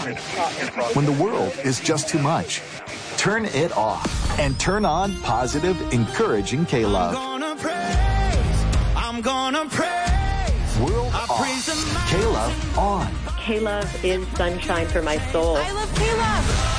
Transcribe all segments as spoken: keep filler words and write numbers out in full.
When the world is just too much, turn it off and turn on positive, encouraging K-Love. I'm gonna praise, I'm gonna praise. World I off, K-Love on. K-Love is sunshine for my soul. I love K-Love.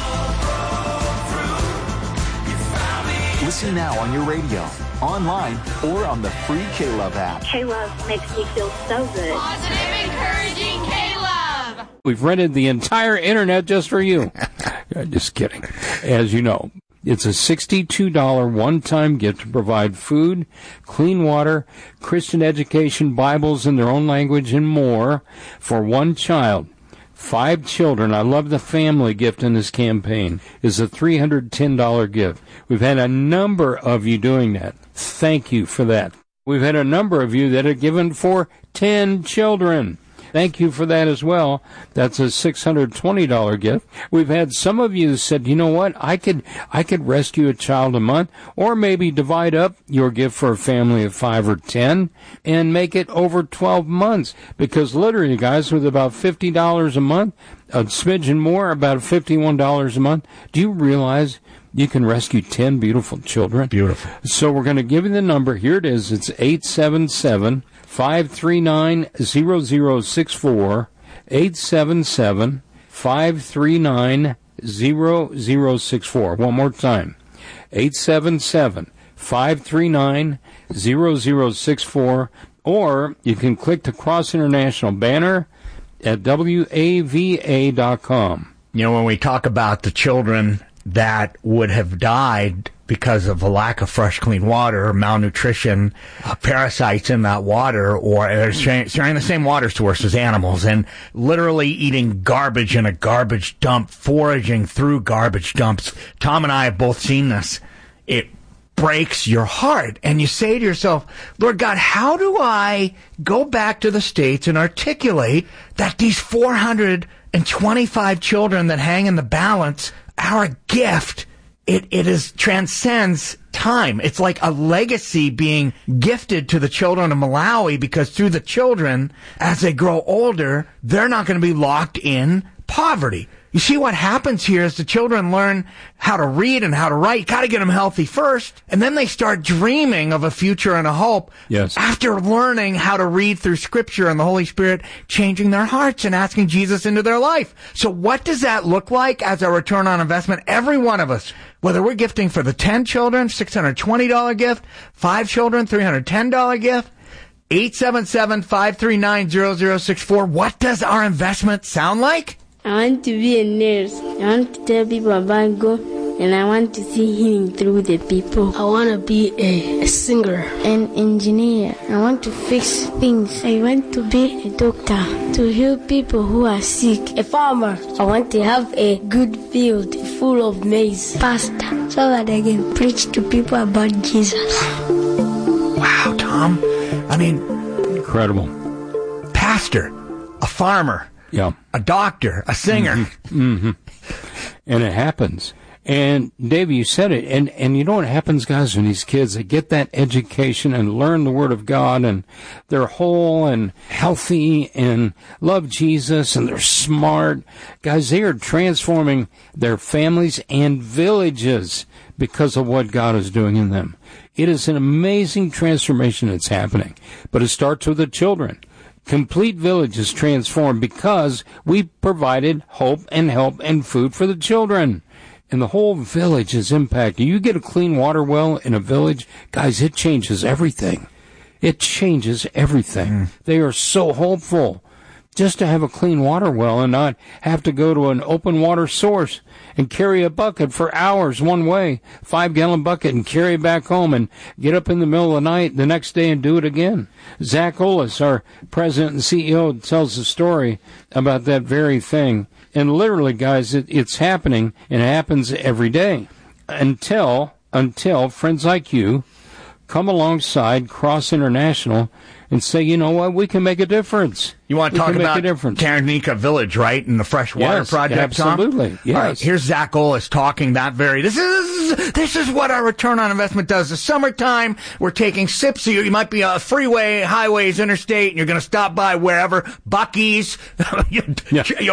Listen now on your radio, online, or on the free K-Love app. K-Love makes me feel so good. Positive, encouraging K-Love. We've rented the entire internet just for you. Just kidding. As you know, it's a sixty-two dollars one-time gift to provide food, clean water, Christian education, Bibles in their own language, and more for one child. Five children. I love the family gift in this campaign. Is a three hundred ten dollars gift. We've had a number of you doing that. Thank you for that. We've had a number of you that have given for ten children. Thank you for that as well. That's a six hundred twenty dollars gift. We've had some of you that said, you know what, I could I could rescue a child a month, or maybe divide up your gift for a family of five or ten and make it over twelve months. Because literally, guys, with about fifty dollars a month, a smidgen more, about fifty-one dollars a month, do you realize you can rescue ten beautiful children? Beautiful. So we're going to give you the number. Here it is. It's eight seven seven, five three nine, zero zero six four, eight seven seven, five three nine, zero zero six four. One more time, eight seven seven, five three nine, zero zero six four, or you can click the Cross International banner at W A V A dot com. You know, when we talk about the children that would have died because of a lack of fresh, clean water, malnutrition, uh, parasites in that water, or they're sharing, sharing the same water source as animals, and literally eating garbage in a garbage dump, foraging through garbage dumps. Tom and I have both seen this. It breaks your heart, and you say to yourself, Lord God, how do I go back to the States and articulate that these four hundred twenty-five children that hang in the balance are a gift? It it is transcends time. It's like a legacy being gifted to the children of Malawi, because through the children, as they grow older, they're not going to be locked in poverty. You see what happens here is the children learn how to read and how to write. Got to get them healthy first, and then they start dreaming of a future and a hope. Yes. After learning how to read through Scripture and the Holy Spirit changing their hearts and asking Jesus into their life. So what does that look like as a return on investment? Every one of us, whether we're gifting for the ten children, six hundred twenty dollars gift, five children, three hundred ten dollars gift, eight seven seven, five three nine, zero zero six four. What does our investment sound like? I want to be a nurse. I want to tell people about God, and I want to see healing through the people. I want to be a, a singer. An engineer. I want to fix things. I want to be a doctor, to heal people who are sick. A farmer. I want to have a good field full of maize. Pastor, so that I can preach to people about Jesus. Wow, Tom. I mean, incredible. Pastor, a farmer. Yeah. A doctor, a singer. Mm-hmm. Mm-hmm. And it happens. And, Dave, you said it. And, and you know what happens, guys, when these kids, they get that education and learn the Word of God, and they're whole and healthy and love Jesus, and they're smart. Guys, they are transforming their families and villages because of what God is doing in them. It is an amazing transformation that's happening. But it starts with the children. Complete villages transformed because we provided hope and help and food for the children. And the whole village is impacted. You get a clean water well in a village, guys, it changes everything. It changes everything. Mm. They are so hopeful just to have a clean water well and not have to go to an open water source and carry a bucket for hours one way, five-gallon bucket, and carry it back home and get up in the middle of the night the next day and do it again. Zach Ollis, our president and C E O, tells a story about that very thing. And literally, guys, it, it's happening, and it happens every day until, until friends like you come alongside Cross International and say, you know what, we can make a difference. You want to we talk about difference. Tanganyika Village, right, and the fresh water yes, project, absolutely. Tom? Yes. All right, here's Zach Ollis talking that very, this is this is what our return on investment does. The summertime, we're taking sips. You, you might be a freeway, highways, interstate, and you're going to stop by wherever, Buc-ee's. you, yeah. you